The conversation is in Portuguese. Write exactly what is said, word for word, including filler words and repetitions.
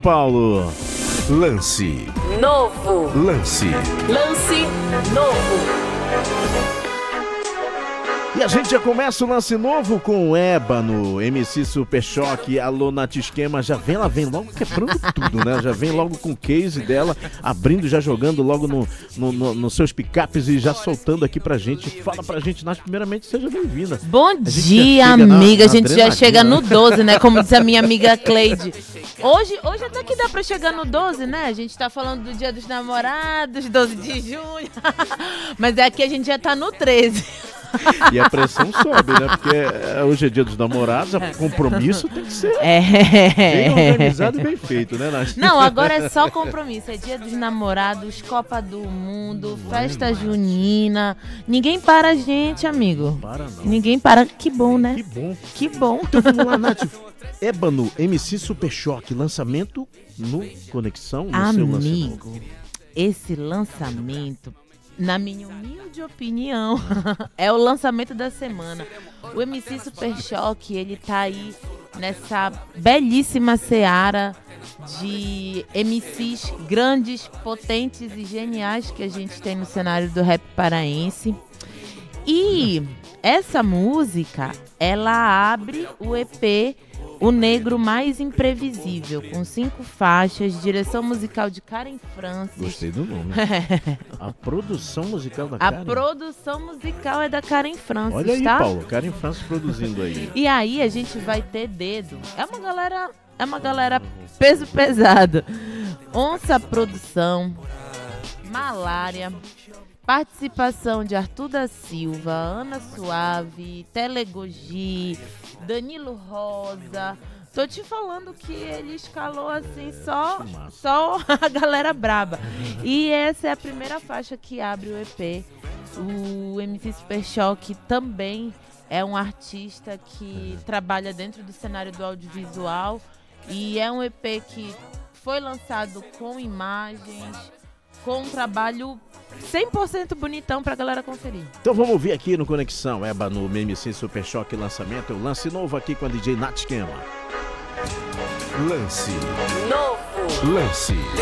Paulo, lance novo, lance, lance novo. E a gente já começa o lance novo com o Ébano, M C Super Choque, alô Nath Esquema, já vem, ela vem logo quebrando tudo, né? Já vem logo com o case dela, abrindo, já jogando logo no, no, no, nos seus picapes e já soltando aqui pra gente. Fala pra gente, Nath, primeiramente, seja bem-vinda. Bom dia, amiga, na, na a gente já chega no doze, né? Como diz a minha amiga Cleide. Hoje, hoje até que dá pra chegar no doze, né? A gente tá falando do Dia dos Namorados, doze de junho, mas é aqui a gente já tá no treze. E a pressão sobe, né? Porque hoje é dia dos namorados, o compromisso tem que ser é. bem organizado e bem feito, né, Nath? Não, agora é só compromisso. É dia dos namorados, Copa do Mundo, festa junina. Ninguém para a gente, amigo. Não para, não. Ninguém para. Que bom, né? Que bom. Que bom. Então vamos lá, Nath. Ébano, M C Super Choque, lançamento no Conexão, no amigo, seu lançamento. Esse lançamento, na minha humilde opinião, é o lançamento da semana. O M C Super Choque, ele tá aí nessa belíssima seara de M Cs grandes, potentes e geniais que a gente tem no cenário do rap paraense. E essa música, ela abre o E P O Negro Mais Imprevisível, com cinco faixas, direção musical de Karen Francis. Gostei do nome. A produção musical da A Karen. A produção musical é da Karen Francis, Olha aí, tá? Paulo, Karen Francis produzindo aí. E aí a gente vai ter dedo. É uma galera, é uma galera peso pesado. Onça Produção, Malária, participação de Arthur da Silva, Ana Suave, Telegogi, Danilo Rosa. Tô te falando que ele escalou assim só, só a galera braba. E essa é a primeira faixa que abre o E P. O M C Super Choque também é um artista que trabalha dentro do cenário do audiovisual. E é um E P que foi lançado com imagens, com um trabalho cem por cento bonitão pra galera conferir. Então vamos ouvir aqui no Conexão Ébano, no M C Super Choque lançamento, o lance novo aqui com a D J Nath Esquema. Lance novo, lance